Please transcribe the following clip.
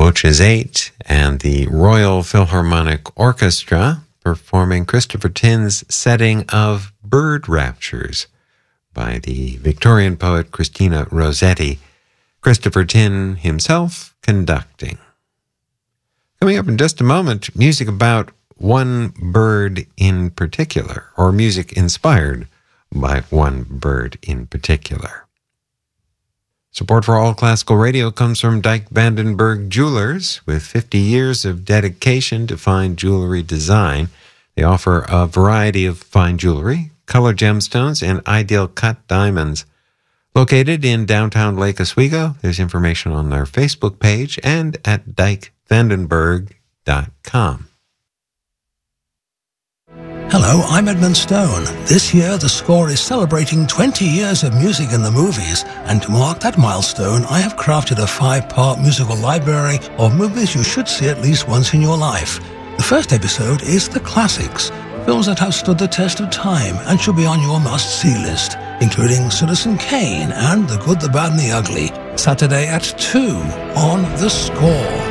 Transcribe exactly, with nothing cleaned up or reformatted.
Coaches eight and the Royal Philharmonic Orchestra performing Christopher Tin's setting of Bird Raptures by the Victorian poet Christina Rossetti, Christopher Tin himself conducting. Coming up in just a moment, music about one bird in particular, or music inspired by one bird in particular. Support for All Classical Radio comes from Dyke Vandenberg Jewelers. With fifty years of dedication to fine jewelry design, they offer a variety of fine jewelry, color gemstones, and ideal cut diamonds. Located in downtown Lake Oswego, there's information on their Facebook page and at dyke vandenberg dot com. Hello, I'm Edmund Stone. This year, the Score is celebrating twenty years of music in the movies, and to mark that milestone, I have crafted a five-part musical library of movies you should see at least once in your life. The first episode is The Classics, films that have stood the test of time and should be on your must-see list, including Citizen Kane and The Good, the Bad and the Ugly, Saturday at two on The Score.